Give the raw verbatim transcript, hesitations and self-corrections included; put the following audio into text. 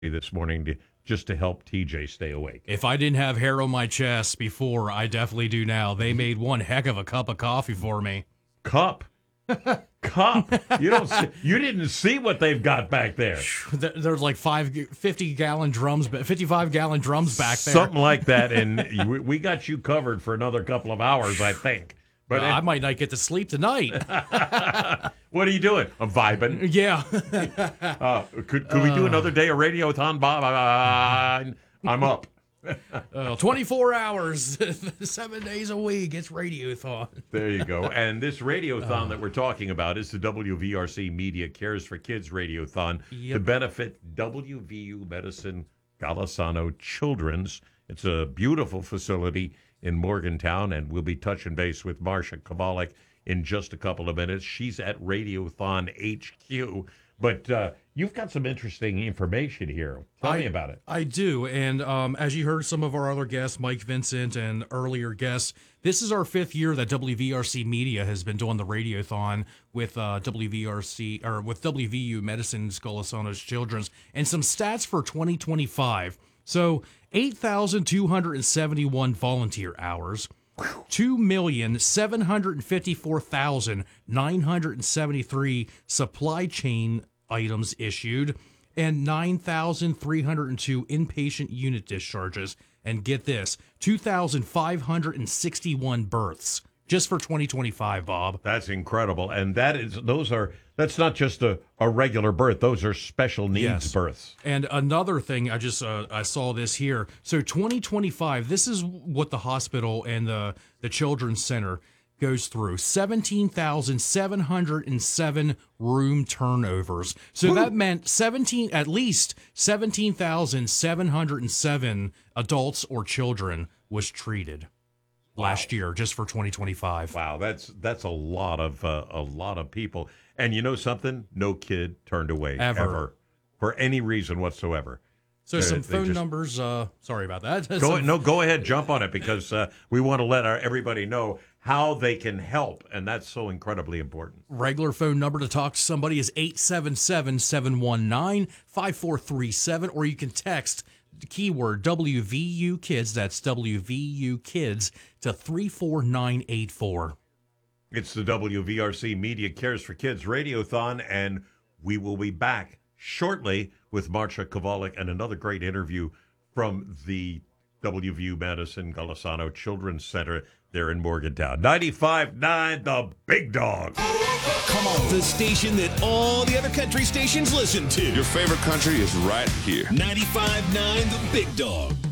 this morning to just to help T J stay awake. If I didn't have hair on my chest before, I definitely do now. They made one heck of a cup of coffee for me. Cup. Cup. You don't see, you didn't see what they've got back there. There- There's like five, fifty gallon drums, fifty-five gallon drums back there. Something like that, and we- we got you covered for another couple of hours, I think. But Uh, I might not get to sleep tonight. what are you doing? I'm vibing. Yeah. Uh, could could we do another day of Radiothon, Bob? I- I'm up. Uh, twenty-four hours, seven days a week. It's Radiothon. There you go. And this Radiothon that we're talking about is the W V R C Media Cares for Kids Radiothon to Yep. benefit W V U Medicine Golisano Children's. It's a beautiful facility in Morgantown, and we'll be touching base with Marsha Kovalik in just a couple of minutes. She's at Radiothon H Q. But uh, you've got some interesting information here. Tell I, me about it. I do. And um, as you heard some of our other guests, Mike Vincent and earlier guests, this is our fifth year that W V R C Media has been doing the Radiothon with uh, W V R C or with W V U Medicine's Golisano's Children's. And some stats for twenty twenty-five. So eight thousand two hundred seventy-one volunteer hours. two million seven hundred fifty-four thousand nine hundred seventy-three supply chain items issued, and nine thousand three hundred two inpatient unit discharges. And get this, two thousand five hundred sixty-one births just for twenty twenty-five, Bob. That's incredible. And that is those are that's not just a, a regular birth. Those are special needs Yes. births. And another thing, I just uh, I saw this here. So twenty twenty-five, this is what the hospital and the the children's center goes through: seventeen thousand seven hundred seven room turnovers. So that meant seventeen, at least seventeen thousand seven hundred seven adults or children was treated last year just for twenty twenty-five. Wow, that's that's a lot of uh, a lot of people. And you know something? No kid turned away Ever. ever for any reason whatsoever. So They- some they phone just- numbers. Uh, sorry about that. Go Some- no, go ahead, jump on it because uh, we want to let our, everybody know how they can help, and that's so incredibly important. Regular phone number to talk to somebody is eight seven seven, seven one nine, five four three seven, or you can text the keyword W V U Kids, that's W V U Kids, to three four nine eight four. It's the W V R C Media Cares for Kids Radiothon, and we will be back shortly with Marsha Kovalik and another great interview from the W V U Madison Golisano Children's Center there in Morgantown. ninety-five point nine, The Big Dog. Come on. The station that all the other country stations listen to. Your favorite country is right here. ninety-five point nine The Big Dog.